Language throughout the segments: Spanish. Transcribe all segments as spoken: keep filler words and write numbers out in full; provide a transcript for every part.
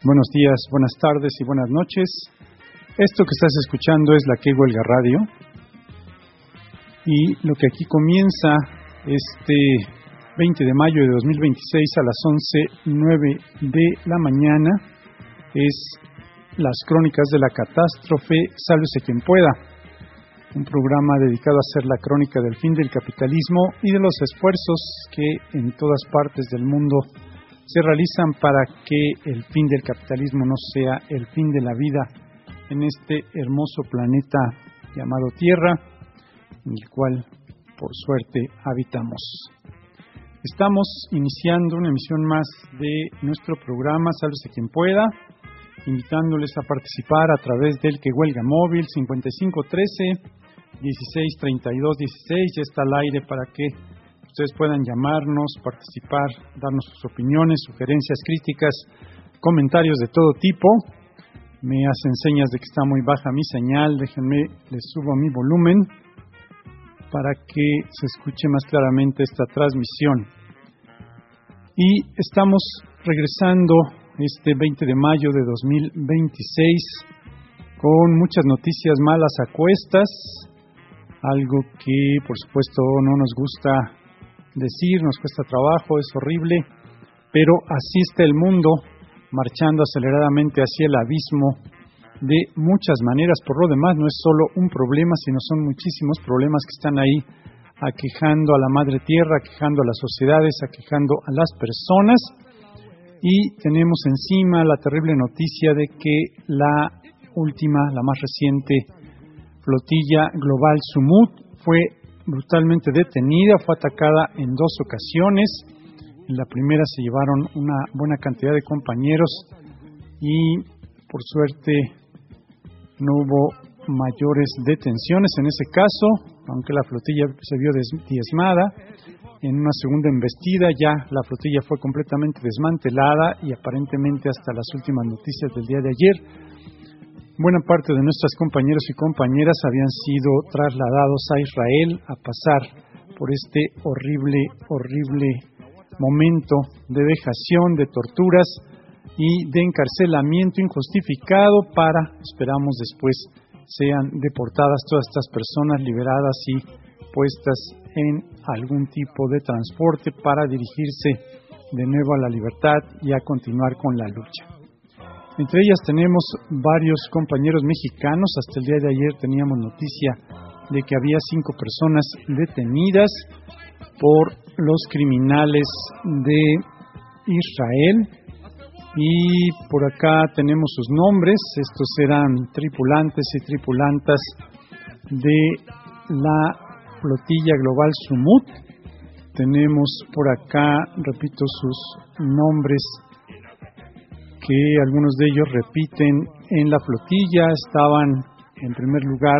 Buenos días, buenas tardes y buenas noches. Esto que estás escuchando es la Que Huelga Radio. Y lo que aquí comienza este veinte de mayo de dos mil veintiséis a las once nueve de la mañana es las crónicas de la catástrofe, sálvese quien pueda. Un programa dedicado a hacer la crónica del fin del capitalismo y de los esfuerzos que en todas partes del mundo se realizan para que el fin del capitalismo no sea el fin de la vida en este hermoso planeta llamado Tierra, en el cual, por suerte, habitamos. Estamos iniciando una emisión más de nuestro programa Sálvese quien pueda, invitándoles a participar a través del Que Huelga Móvil cincuenta y cinco trece, dieciséis treinta y dos dieciséis. Ya está al aire para que ustedes puedan llamarnos, participar, darnos sus opiniones, sugerencias, críticas, comentarios de todo tipo. Me hacen señas de que está muy baja mi señal. Déjenme, les subo mi volumen para que se escuche más claramente esta transmisión. Y estamos regresando este veinte de mayo de dos mil veintiséis con muchas noticias malas a cuestas, algo que por supuesto no nos gusta decir, nos cuesta trabajo, es horrible, pero así está el mundo, marchando aceleradamente hacia el abismo de muchas maneras. Por lo demás, no es solo un problema, sino son muchísimos problemas que están ahí aquejando a la madre tierra, aquejando a las sociedades, aquejando a las personas. Y tenemos encima la terrible noticia de que la última, la más reciente flotilla global Sumut fue brutalmente detenida, fue atacada en dos ocasiones. En la primera se llevaron una buena cantidad de compañeros y por suerte no hubo mayores detenciones en ese caso, aunque la flotilla se vio diezmada. En una segunda embestida ya la flotilla fue completamente desmantelada y aparentemente hasta las últimas noticias del día de ayer buena parte de nuestras compañeros y compañeras habían sido trasladados a Israel a pasar por este horrible, horrible momento de vejación, de torturas y de encarcelamiento injustificado para, esperamos después, sean deportadas todas estas personas, liberadas y puestas en algún tipo de transporte para dirigirse de nuevo a la libertad y a continuar con la lucha. Entre ellas tenemos varios compañeros mexicanos. Hasta el día de ayer teníamos noticia de que había cinco personas detenidas por los criminales de Israel. Y por acá tenemos sus nombres. Estos eran tripulantes y tripulantas de la flotilla global Sumut. Tenemos por acá, repito, sus nombres, que algunos de ellos repiten en la flotilla. Estaban en primer lugar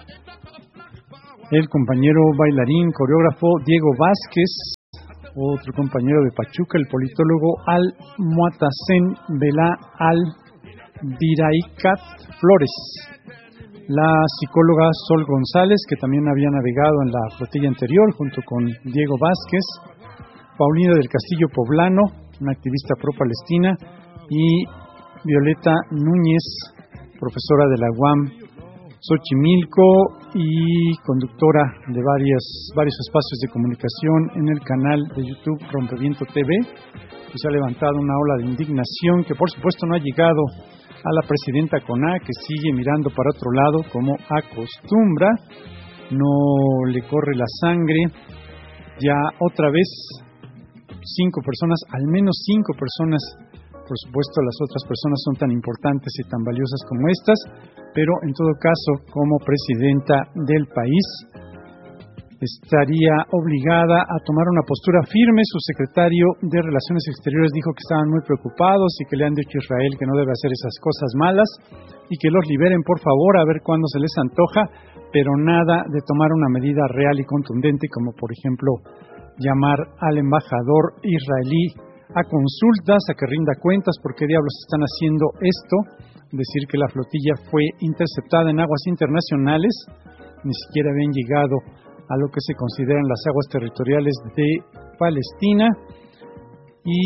el compañero bailarín, coreógrafo Diego Vázquez, otro compañero de Pachuca, el politólogo Al-Muatasen Belá Al-Biraikat Flores, la psicóloga Sol González, que también había navegado en la flotilla anterior junto con Diego Vázquez, Paulina del Castillo Poblano, una activista pro-palestina, y Violeta Núñez, profesora de la U A M Xochimilco y conductora de varios, varios espacios de comunicación en el canal de YouTube Rompeviento T V, que se ha levantado una ola de indignación que por supuesto no ha llegado a la presidenta CONA, que sigue mirando para otro lado como acostumbra, no le corre la sangre. Ya otra vez cinco personas, al menos cinco personas. Por supuesto, las otras personas son tan importantes y tan valiosas como estas, pero en todo caso, como presidenta del país, estaría obligada a tomar una postura firme. Su secretario de Relaciones Exteriores dijo que estaban muy preocupados y que le han dicho a Israel que no debe hacer esas cosas malas y que los liberen, por favor, a ver cuándo se les antoja, pero nada de tomar una medida real y contundente, como por ejemplo llamar al embajador israelí a consultas, a que rinda cuentas. ¿Por qué diablos están haciendo esto? Decir que la flotilla fue interceptada en aguas internacionales, ni siquiera habían llegado a lo que se consideran las aguas territoriales de Palestina, y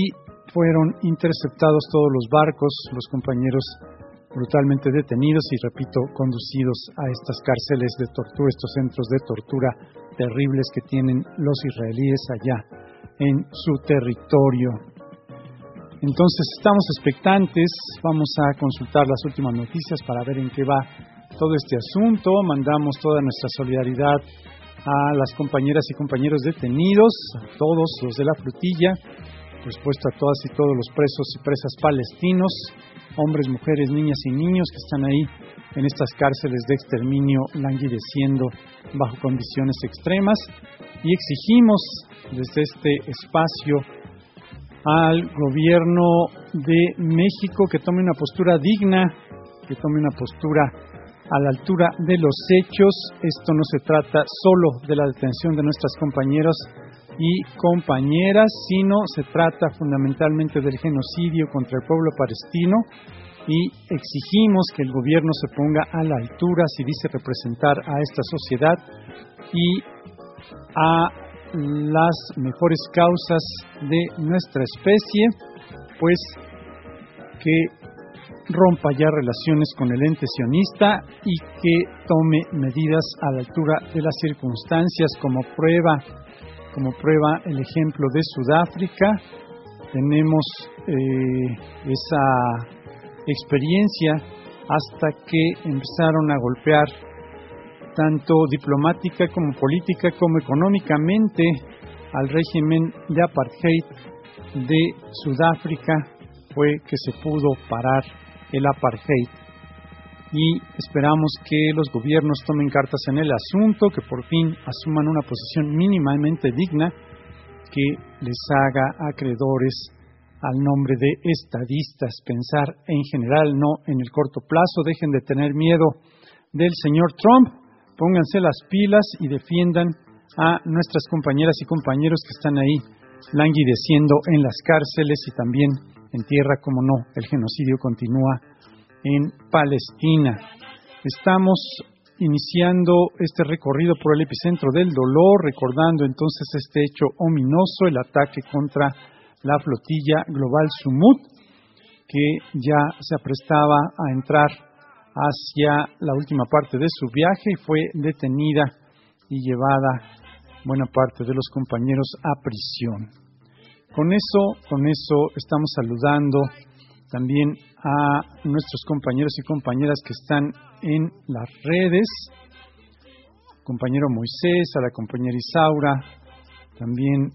fueron interceptados todos los barcos, los compañeros brutalmente detenidos y, repito, conducidos a estas cárceles de tortura, estos centros de tortura terribles que tienen los israelíes allá en su territorio. Entonces estamos expectantes, vamos a consultar las últimas noticias para ver en qué va todo este asunto. Mandamos toda nuestra solidaridad a las compañeras y compañeros detenidos, a todos los de la flotilla, por supuesto a todas y todos los presos y presas palestinos, hombres, mujeres, niñas y niños que están ahí en estas cárceles de exterminio languideciendo bajo condiciones extremas, y exigimos desde este espacio al gobierno de México que tome una postura digna, que tome una postura a la altura de los hechos. Esto no se trata solo de la detención de nuestras compañeros y compañeras, sino se trata fundamentalmente del genocidio contra el pueblo palestino, y exigimos que el gobierno se ponga a la altura si dice representar a esta sociedad y a las mejores causas de nuestra especie, pues que rompa ya relaciones con el ente sionista y que tome medidas a la altura de las circunstancias. Como prueba, como prueba el ejemplo de Sudáfrica, tenemos eh, esa experiencia hasta que empezaron a golpear tanto diplomática como política como económicamente al régimen de apartheid de Sudáfrica. Fue que se pudo parar el apartheid, y esperamos que los gobiernos tomen cartas en el asunto, que por fin asuman una posición mínimamente digna que les haga acreedores al nombre de estadistas, pensar en general, no en el corto plazo. Dejen de tener miedo del señor Trump, pónganse las pilas y defiendan a nuestras compañeras y compañeros que están ahí languideciendo en las cárceles y también en tierra. Como no, el genocidio continúa en Palestina. Estamos iniciando este recorrido por el epicentro del dolor, recordando entonces este hecho ominoso, el ataque contra la flotilla global Sumut, que ya se aprestaba a entrar hacia la última parte de su viaje y fue detenida y llevada buena parte de los compañeros a prisión. Con eso, con eso estamos saludando también a nuestros compañeros y compañeras que están en las redes, compañero Moisés, a la compañera Isaura, también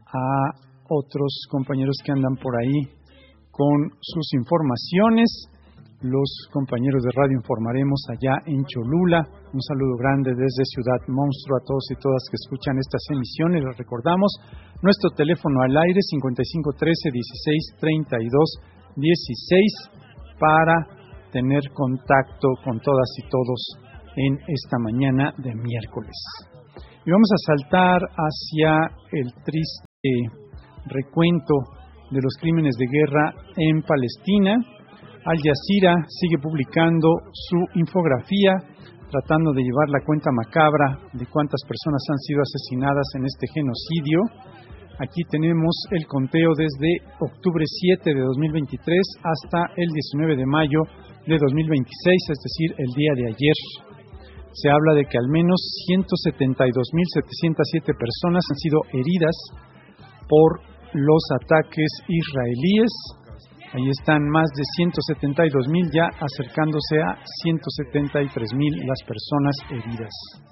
a otros compañeros que andan por ahí con sus informaciones. Los compañeros de Radio Informaremos allá en Cholula, un saludo grande desde Ciudad Monstruo a todos y todas que escuchan estas emisiones. Les recordamos nuestro teléfono al aire cincuenta y cinco trece dieciséis treinta y dos dieciséis para tener contacto con todas y todos en esta mañana de miércoles. Y vamos a saltar hacia el triste recuento de los crímenes de guerra en Palestina. Al Jazeera sigue publicando su infografía, tratando de llevar la cuenta macabra de cuántas personas han sido asesinadas en este genocidio. Aquí tenemos el conteo desde octubre siete de dos mil veintitrés hasta el diecinueve de mayo de dos mil veintiséis, es decir, el día de ayer. Se habla de que al menos ciento setenta y dos mil setecientas siete personas han sido heridas por los ataques israelíes. Ahí están más de ciento setenta y dos mil, ya acercándose a ciento setenta y tres mil las personas heridas.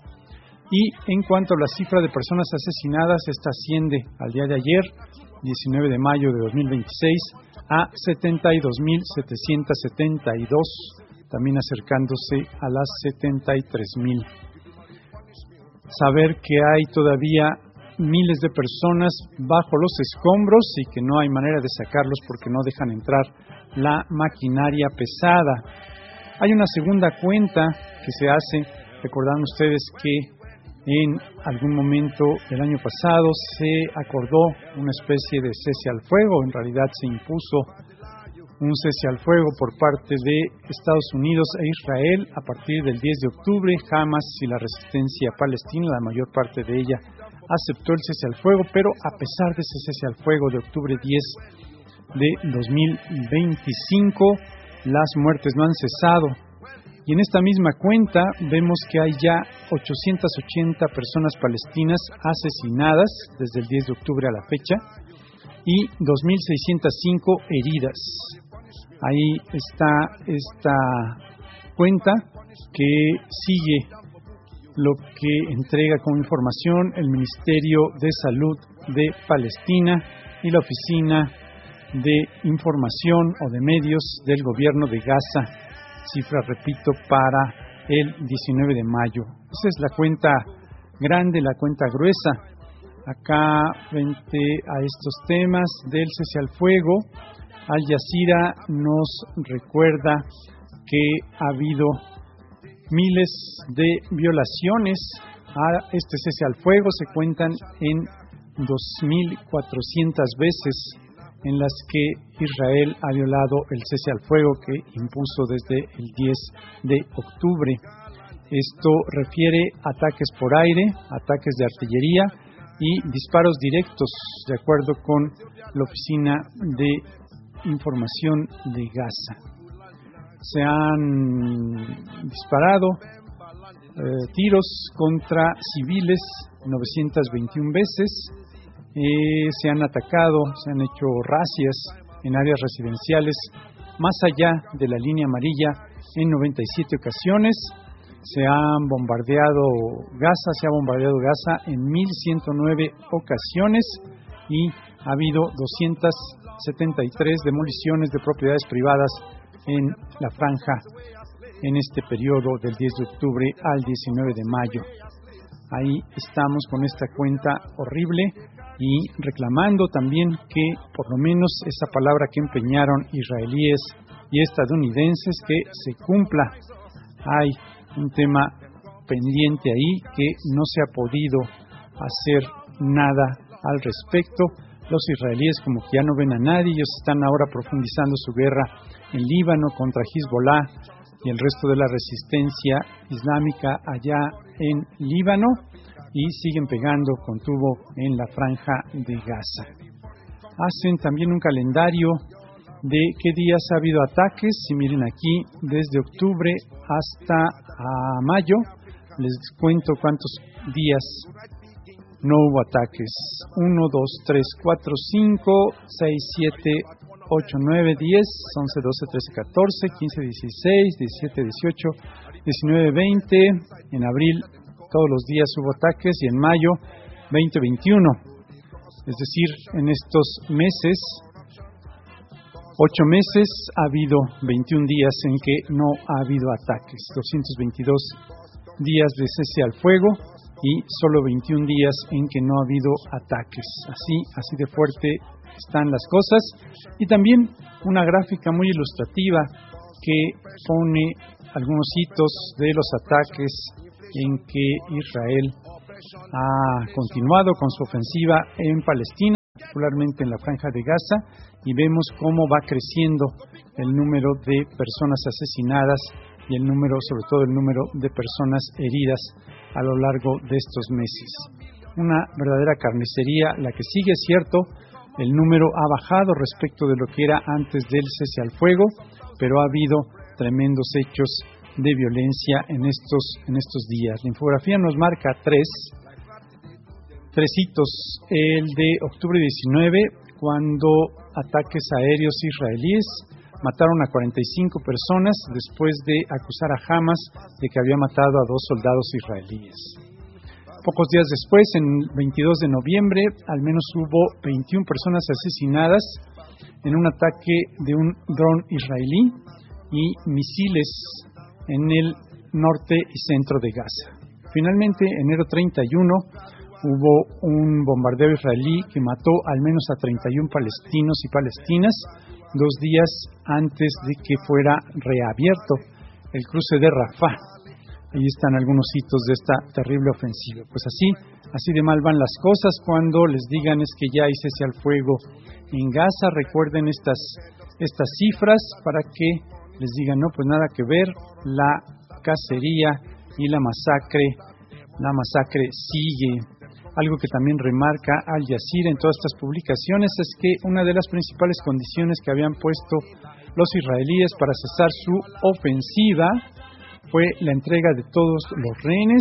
Y en cuanto a la cifra de personas asesinadas, esta asciende al día de ayer, diecinueve de mayo de dos mil veintiséis, a setenta y dos mil setecientos setenta y dos, también acercándose a las setenta y tres mil. Saber que hay todavía miles de personas bajo los escombros y que no hay manera de sacarlos porque no dejan entrar la maquinaria pesada. Hay una segunda cuenta que se hace. Recordarán ustedes que en algún momento del año pasado se acordó una especie de cese al fuego. En realidad se impuso un cese al fuego por parte de Estados Unidos e Israel a partir del diez de octubre. Hamas y la resistencia palestina, la mayor parte de ella, aceptó el cese al fuego, pero a pesar de ese cese al fuego de octubre diez, de dos mil veinticinco. Las muertes no han cesado. Y en esta misma cuenta vemos que hay ya ochocientas ochenta personas palestinas asesinadas desde el diez de octubre a la fecha y dos mil seiscientas cinco heridas. Ahí está esta cuenta que sigue lo que entrega como información el Ministerio de Salud de Palestina y la Oficina de Información o de Medios del Gobierno de Gaza. Cifra, repito, para el diecinueve de mayo. Esa es la cuenta grande, la cuenta gruesa. Acá, frente a estos temas del cese al fuego, Al Jazeera nos recuerda que ha habido miles de violaciones a este cese al fuego. Se cuentan en dos mil cuatrocientas veces en las que Israel ha violado el cese al fuego que impuso desde el diez de octubre. Esto refiere a ataques por aire, ataques de artillería y disparos directos, de acuerdo con la Oficina de Información de Gaza. Se han disparado eh, tiros contra civiles novecientas veintiuna veces. Eh, se han atacado, se han hecho racias en áreas residenciales más allá de la línea amarilla en noventa y siete ocasiones. Se han bombardeado Gaza, se ha bombardeado Gaza en mil ciento nueve ocasiones y ha habido doscientas setenta y tres demoliciones de propiedades privadas en la franja en este periodo del diez de octubre al diecinueve de mayo. Ahí estamos con esta cuenta horrible y reclamando también que por lo menos esa palabra que empeñaron israelíes y estadounidenses que se cumpla. Hay un tema pendiente ahí que no se ha podido hacer nada al respecto. Los israelíes como que ya no ven a nadie, ellos están ahora profundizando su guerra en Líbano contra Hezbollah y el resto de la resistencia islámica allá en Líbano y siguen pegando con tubo en la franja de Gaza. Hacen también un calendario de qué días ha habido ataques, y miren aquí, desde octubre hasta a mayo, les cuento cuántos días no hubo ataques. uno, dos, tres, cuatro, cinco, seis, siete, ocho, nueve, diez, once, doce, trece, catorce, quince, dieciséis, diecisiete, dieciocho, diecinueve, veinte. En abril todos los días hubo ataques y en mayo veinte, veintiuno. Es decir, en estos meses, ocho meses, ha habido veintiún días en que no ha habido ataques, doscientos veintidós días de cese al fuego y solo veintiún días en que no ha habido ataques. Así, así de fuerte están las cosas. Y también una gráfica muy ilustrativa que pone algunos hitos de los ataques en que Israel ha continuado con su ofensiva en Palestina, particularmente en la franja de Gaza, y vemos cómo va creciendo el número de personas asesinadas y el número, sobre todo el número de personas heridas a lo largo de estos meses. Una verdadera carnicería la que sigue, es cierto, el número ha bajado respecto de lo que era antes del cese al fuego, pero ha habido tremendos hechos de violencia en estos, en estos días. La infografía nos marca tres, tres hitos. El de octubre diecinueve, cuando ataques aéreos israelíes mataron a cuarenta y cinco personas después de acusar a Hamas de que había matado a dos soldados israelíes. Pocos días después, en veintidós de noviembre, al menos hubo veintiuna personas asesinadas en un ataque de un dron israelí y misiles en el norte y centro de Gaza. Finalmente, enero treinta y uno, hubo un bombardeo israelí que mató al menos a treinta y uno palestinos y palestinas, dos días antes de que fuera reabierto el cruce de Rafah. Ahí están algunos hitos de esta terrible ofensiva. Pues así, así de mal van las cosas cuando les digan es que ya hay cese al fuego en Gaza. Recuerden estas, estas cifras para que les digan, no, pues nada que ver, la cacería y la masacre, la masacre sigue. Algo que también remarca Al Jazeera en todas estas publicaciones es que una de las principales condiciones que habían puesto los israelíes para cesar su ofensiva fue la entrega de todos los rehenes,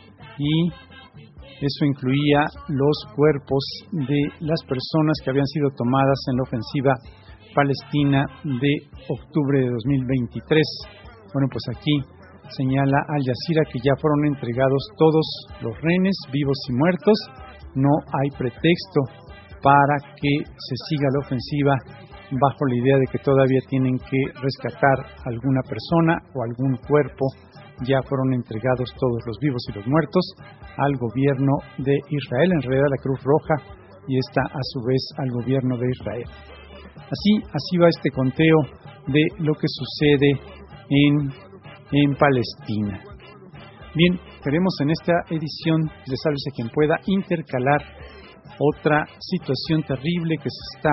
y eso incluía los cuerpos de las personas que habían sido tomadas en la ofensiva palestina de octubre de dos mil veintitrés. Bueno, pues aquí señala Al Jazeera que ya fueron entregados todos los rehenes, vivos y muertos. No hay pretexto para que se siga la ofensiva bajo la idea de que todavía tienen que rescatar alguna persona o algún cuerpo. Ya fueron entregados todos los vivos y los muertos al gobierno de Israel, en realidad la Cruz Roja, y esta a su vez al gobierno de Israel. Así, así va este conteo de lo que sucede en, en Palestina. Bien, queremos en esta edición de Sálvese quien pueda intercalar otra situación terrible que se está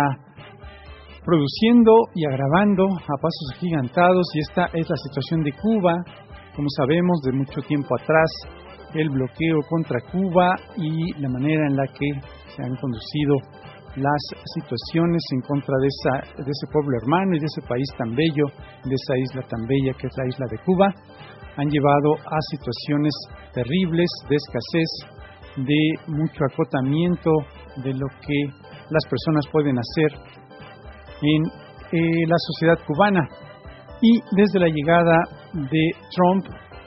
produciendo y agravando a pasos agigantados, y esta es la situación de Cuba. Como sabemos, de mucho tiempo atrás, el bloqueo contra Cuba y la manera en la que se han conducido las situaciones en contra de, esa, de ese pueblo hermano y de ese país tan bello, de esa isla tan bella que es la isla de Cuba, han llevado a situaciones terribles de escasez, de mucho acotamiento de lo que las personas pueden hacer en eh, la sociedad cubana. Y desde la llegada de Trump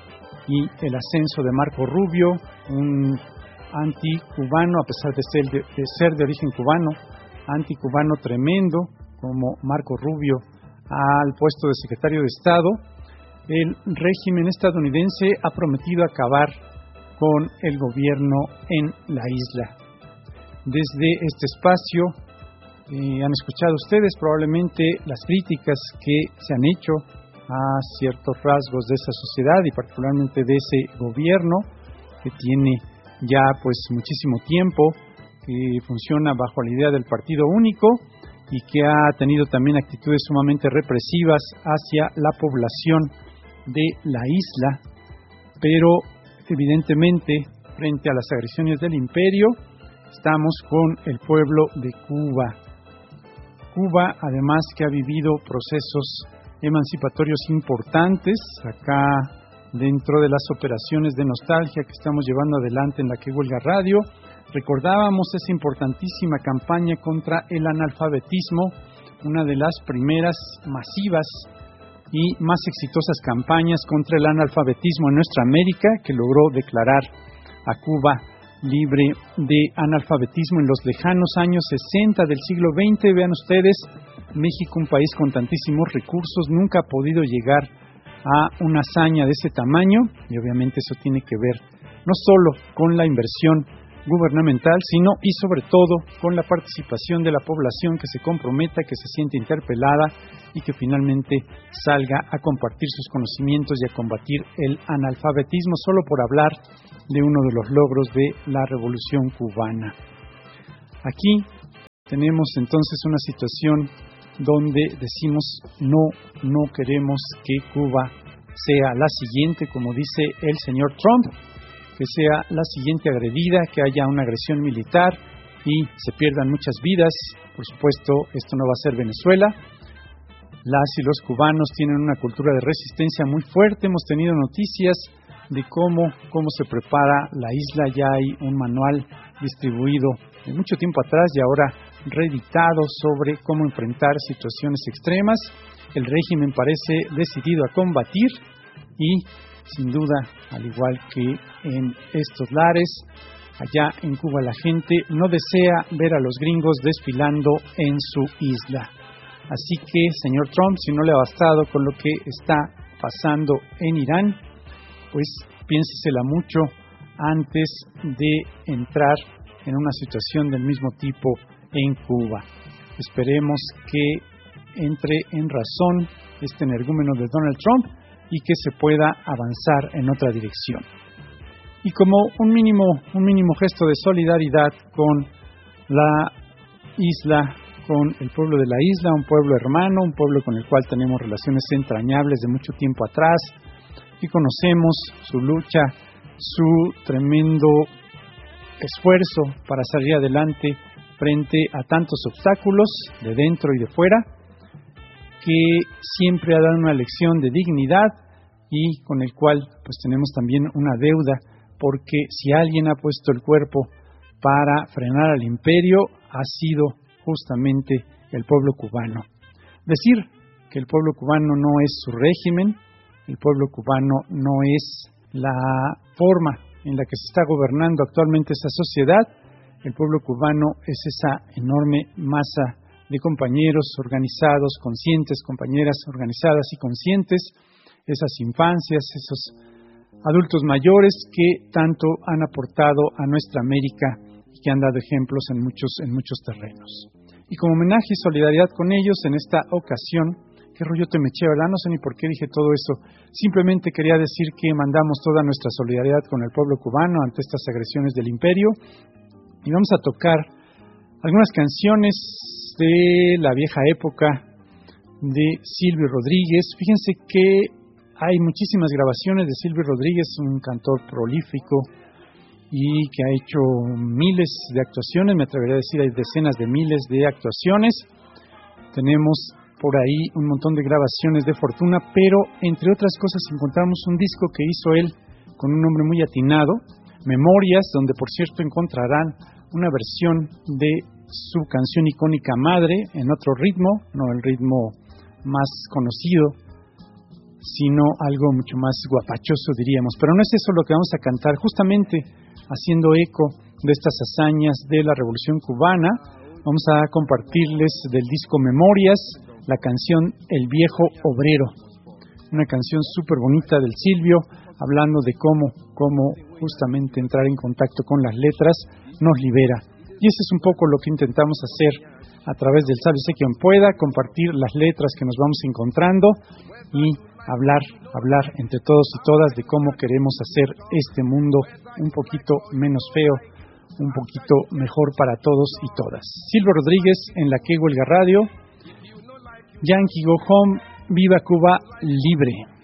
y el ascenso de Marco Rubio, un anticubano, a pesar de ser de, de ser de origen cubano, anticubano tremendo como Marco Rubio, al puesto de secretario de Estado, el régimen estadounidense ha prometido acabar con el gobierno en la isla. Desde este espacio eh, han escuchado ustedes probablemente las críticas que se han hecho a ciertos rasgos de esa sociedad y particularmente de ese gobierno que tiene ya pues muchísimo tiempo, que funciona bajo la idea del partido único y que ha tenido también actitudes sumamente represivas hacia la población de la isla, pero evidentemente frente a las agresiones del imperio estamos con el pueblo de Cuba. Cuba, además, que ha vivido procesos emancipatorios importantes acá dentro de las operaciones de nostalgia que estamos llevando adelante en la Que Huelga Radio. Recordábamos esa importantísima campaña contra el analfabetismo, una de las primeras masivas y más exitosas campañas contra el analfabetismo en nuestra América, que logró declarar a Cuba libre de analfabetismo en los lejanos años sesenta del siglo veinte. Vean ustedes, México, un país con tantísimos recursos, nunca ha podido llegar a una hazaña de ese tamaño, y obviamente eso tiene que ver no solo con la inversión gubernamental, sino y sobre todo con la participación de la población que se comprometa, que se siente interpelada y que finalmente salga a compartir sus conocimientos y a combatir el analfabetismo, solo por hablar de uno de los logros de la Revolución Cubana. Aquí tenemos entonces una situación donde decimos no, no queremos que Cuba sea la siguiente, como dice el señor Trump, que sea la siguiente agredida, que haya una agresión militar y se pierdan muchas vidas. Por supuesto, esto no va a ser Venezuela. Las y los cubanos tienen una cultura de resistencia muy fuerte. Hemos tenido noticias de cómo, cómo se prepara la isla. Ya hay un manual distribuido de mucho tiempo atrás y ahora reeditado sobre cómo enfrentar situaciones extremas. El régimen parece decidido a combatir y, sin duda, al igual que en estos lares, allá en Cuba la gente no desea ver a los gringos desfilando en su isla. Así que, señor Trump, si no le ha bastado con lo que está pasando en Irán, pues piénsesela mucho antes de entrar en una situación del mismo tipo en Cuba. Esperemos que entre en razón este energúmeno de Donald Trump y que se pueda avanzar en otra dirección. Y como un mínimo, un mínimo gesto de solidaridad con la isla, con el pueblo de la isla, un pueblo hermano, un pueblo con el cual tenemos relaciones entrañables de mucho tiempo atrás, y conocemos su lucha, su tremendo esfuerzo para salir adelante frente a tantos obstáculos de dentro y de fuera, que siempre ha dado una lección de dignidad y con el cual pues tenemos también una deuda, porque si alguien ha puesto el cuerpo para frenar al imperio, ha sido justamente el pueblo cubano. Decir que el pueblo cubano no es su régimen, el pueblo cubano no es la forma en la que se está gobernando actualmente esa sociedad. El pueblo cubano es esa enorme masa de compañeros organizados, conscientes, compañeras organizadas y conscientes, esas infancias, esos adultos mayores que tanto han aportado a nuestra América y que han dado ejemplos en muchos, en muchos terrenos. Y como homenaje y solidaridad con ellos en esta ocasión, qué rollo te me eché, ¿verdad? No sé ni por qué dije todo eso. Simplemente quería decir que mandamos toda nuestra solidaridad con el pueblo cubano ante estas agresiones del imperio. Y vamos a tocar algunas canciones de la vieja época de Silvio Rodríguez. Fíjense que hay muchísimas grabaciones de Silvio Rodríguez, un cantor prolífico y que ha hecho miles de actuaciones, me atrevería a decir, hay decenas de miles de actuaciones. Tenemos por ahí un montón de grabaciones de fortuna, pero entre otras cosas encontramos un disco que hizo él con un nombre muy atinado, Memorias, donde por cierto encontrarán una versión de su canción icónica Madre en otro ritmo, no el ritmo más conocido, sino algo mucho más guapachoso, diríamos. Pero no es eso lo que vamos a cantar, justamente haciendo eco de estas hazañas de la Revolución Cubana. Vamos a compartirles del disco Memorias la canción El Viejo Obrero, una canción súper bonita del Silvio, hablando de cómo, cómo justamente entrar en contacto con las letras nos libera. Y eso es un poco lo que intentamos hacer a través del Sálvese quien pueda, compartir las letras que nos vamos encontrando y hablar, hablar entre todos y todas de cómo queremos hacer este mundo un poquito menos feo, un poquito mejor para todos y todas. Silvio Rodríguez en la Que Huelga Radio. Yankee Go Home, viva Cuba libre.